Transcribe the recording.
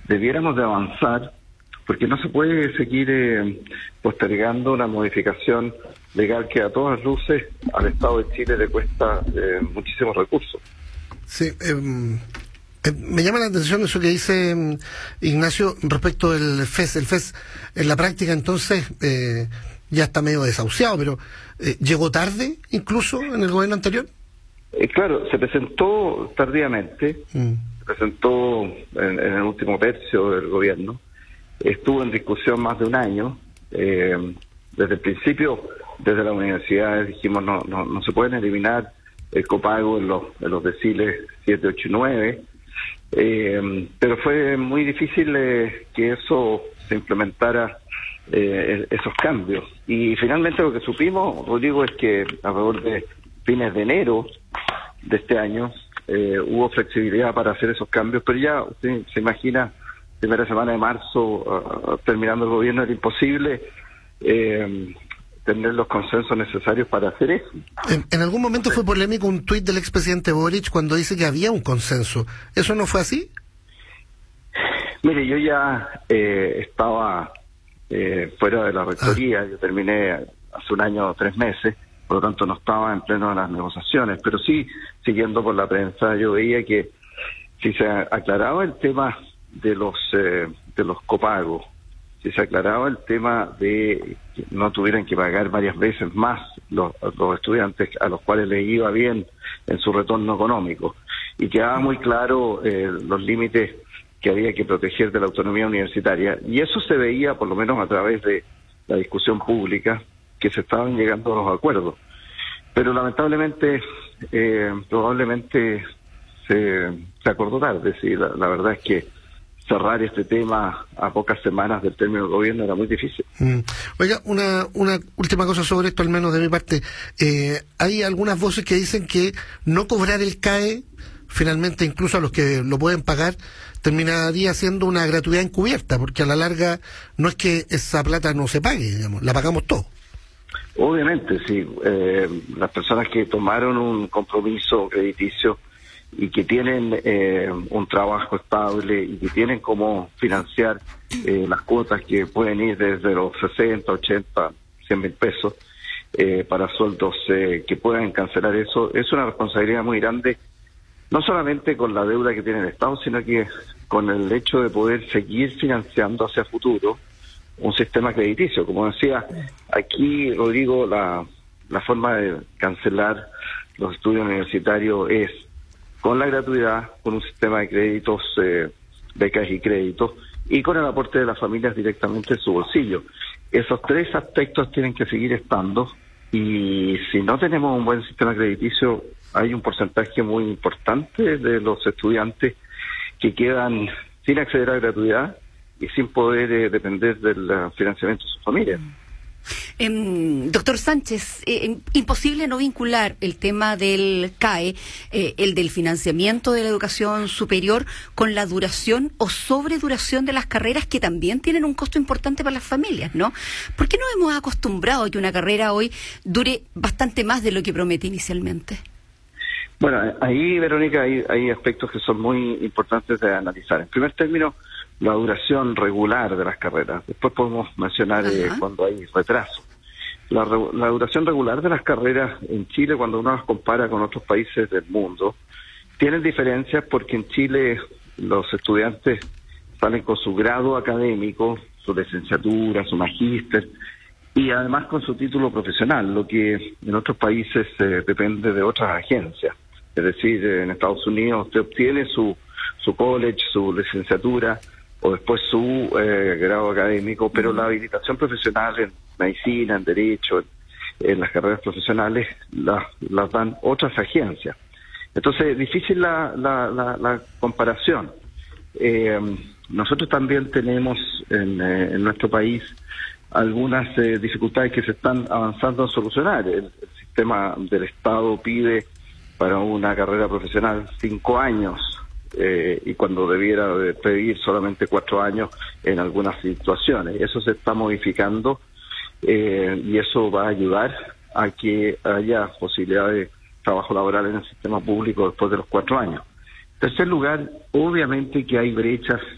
debiéramos de avanzar, porque no se puede seguir postergando una modificación legal que a todas luces al Estado de Chile le cuesta muchísimos recursos. Sí, me llama la atención eso que dice Ignacio respecto del FES. El FES en la práctica entonces ya está medio desahuciado, pero ¿llegó tarde incluso en el gobierno anterior? Claro, se presentó tardíamente, se presentó en el último tercio del gobierno, estuvo en discusión más de un año. Desde el principio, desde la universidad dijimos no se pueden eliminar el copago en los deciles 7, 8 y 9, pero fue muy difícil que eso se implementara, esos cambios. Y finalmente lo que supimos, Rodrigo, es que alrededor de fines de enero de este año hubo flexibilidad para hacer esos cambios, pero ya usted se imagina, primera semana de marzo, terminando el gobierno, era imposible tener los consensos necesarios para hacer eso. En algún momento fue polémico un tuit del expresidente Boric cuando dice que había un consenso. ¿Eso no fue así? Mire, yo ya estaba fuera de la rectoría. Yo terminé hace un año 3 meses, por lo tanto no estaba en pleno de las negociaciones, pero sí, siguiendo por la prensa, yo veía que si se aclaraba el tema de los copagos, si se aclaraba el tema de que no tuvieran que pagar varias veces más los estudiantes a los cuales les iba bien en su retorno económico, y quedaba muy claro los límites que había que proteger de la autonomía universitaria, y eso se veía por lo menos a través de la discusión pública, que se estaban llegando a los acuerdos. Pero lamentablemente, probablemente se acordó tarde. Sí, la verdad es que cerrar este tema a pocas semanas del término del gobierno era muy difícil. Oiga, una última cosa sobre esto, al menos de mi parte. Hay algunas voces que dicen que no cobrar el CAE, finalmente incluso a los que lo pueden pagar, terminaría siendo una gratuidad encubierta, porque a la larga no es que esa plata no se pague, digamos, la pagamos todos. Obviamente, sí. Las personas que tomaron un compromiso crediticio y que tienen un trabajo estable y que tienen cómo financiar las cuotas que pueden ir desde los 60, 80, 100 mil pesos para sueldos que puedan cancelar eso, es una responsabilidad muy grande, no solamente con la deuda que tiene el Estado, sino que con el hecho de poder seguir financiando hacia futuro un sistema crediticio. Como decía, aquí, Rodrigo, la forma de cancelar los estudios universitarios es con la gratuidad, con un sistema de créditos, becas y créditos, y con el aporte de las familias directamente en su bolsillo. Esos 3 aspectos tienen que seguir estando, y si no tenemos un buen sistema crediticio, hay un porcentaje muy importante de los estudiantes que quedan sin acceder a la gratuidad y sin poder depender del financiamiento de sus familias. Doctor Sánchez, imposible no vincular el tema del CAE, el del financiamiento de la educación superior, con la duración o sobreduración de las carreras, que también tienen un costo importante para las familias, ¿no? ¿Por qué nos hemos acostumbrado a que una carrera hoy dure bastante más de lo que promete inicialmente? Bueno, ahí, Verónica, hay aspectos que son muy importantes de analizar. En primer término, la duración regular de las carreras. Después podemos mencionar cuando hay retraso. La duración regular de las carreras en Chile, cuando uno las compara con otros países del mundo, tienen diferencias porque en Chile los estudiantes salen con su grado académico, su licenciatura, su magíster, y además con su título profesional, lo que en otros países depende de otras agencias. Es decir, en Estados Unidos usted obtiene su college, su licenciatura, o después su grado académico, pero la habilitación profesional en medicina, en derecho, en las carreras profesionales, las dan otras agencias. Entonces, es difícil la comparación. Nosotros también tenemos en nuestro país algunas dificultades que se están avanzando a solucionar. El sistema del Estado pide para una carrera profesional 5 años, y cuando debiera pedir solamente 4 años en algunas situaciones. Eso se está modificando, y eso va a ayudar a que haya posibilidad de trabajo laboral en el sistema público después de los 4 años. En tercer lugar, obviamente que hay brechas